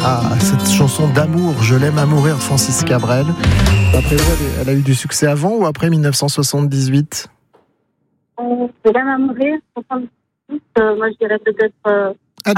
Ah, cette chanson d'amour, Je l'aime à mourir de Francis Cabrel. Après, elle a eu du succès avant ou après 1978 ? Je l'aime à mourir, 78, moi je dirais peut-être...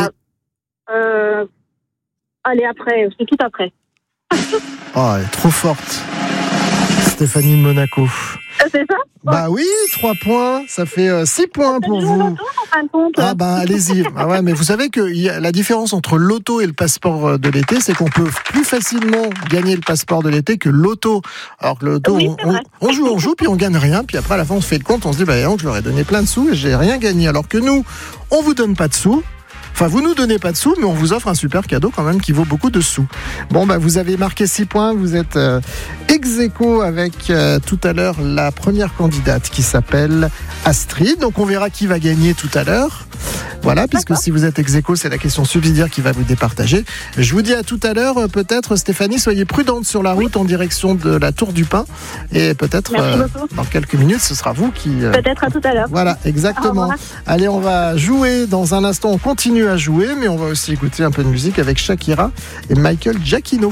Allez, après, c'est tout après. Oh, elle est trop forte. Stéphanie de Monaco. C'est ça ? Bah oui, 3 points, ça fait 6 points pour vous. Ah bah allez-y. Ah ouais, mais vous savez que la différence entre l'auto et le passeport de l'été, c'est qu'on peut plus facilement gagner le passeport de l'été que l'auto. Alors que l'auto, oui, on joue, puis on gagne rien, puis après à la fin on se fait le compte, on se dit bah je leur ai donné plein de sous et j'ai rien gagné. Alors que nous, on vous donne pas de sous. Enfin, vous nous donnez pas de sous, mais on vous offre un super cadeau quand même qui vaut beaucoup de sous. Bon, bah, vous avez marqué 6 points. Vous êtes ex-aequo avec tout à l'heure la première candidate qui s'appelle Astrid. Donc, on verra qui va gagner tout à l'heure. Voilà, puisque si vous êtes ex-aequo, c'est la question subsidiaire qui va vous départager. Je vous dis à tout à l'heure. Peut-être, Stéphanie, soyez prudente sur la route en direction de la Tour du Pin. Et peut-être, dans quelques minutes, ce sera vous qui... Peut-être à tout à l'heure. Voilà, exactement. Allez, on va jouer dans un instant. On continue à jouer, mais on va aussi écouter un peu de musique avec Shakira et Michael Giacchino.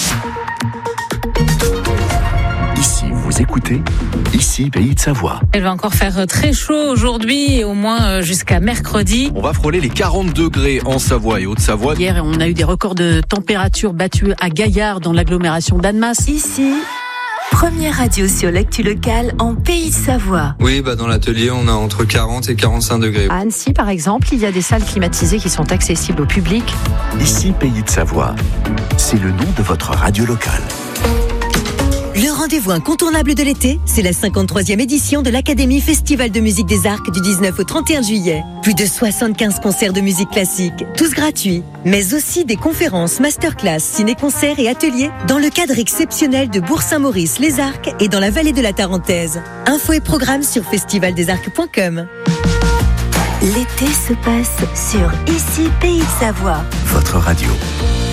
Ici, vous écoutez Ici, Pays de Savoie. Elle va encore faire très chaud aujourd'hui, au moins jusqu'à mercredi. On va frôler les 40 degrés en Savoie et Haute-Savoie. Hier, on a eu des records de température battus à Gaillard, dans l'agglomération d'Annemasse. Ici, première radio sur l'actu locale en Pays de Savoie. Oui, dans l'atelier, on a entre 40 et 45 degrés. À Annecy, par exemple, il y a des salles climatisées qui sont accessibles au public. Ici, Pays de Savoie. C'est le nom de votre radio locale. Le rendez-vous incontournable de l'été, c'est la 53e édition de l'Académie Festival de musique des Arcs du 19 au 31 juillet. Plus de 75 concerts de musique classique, tous gratuits, mais aussi des conférences, masterclass, ciné-concerts et ateliers dans le cadre exceptionnel de Bourg-Saint-Maurice, les Arcs et dans la vallée de la Tarentaise. Infos et programmes sur festivaldesarcs.com. L'été se passe sur Ici Pays de Savoie. Votre radio.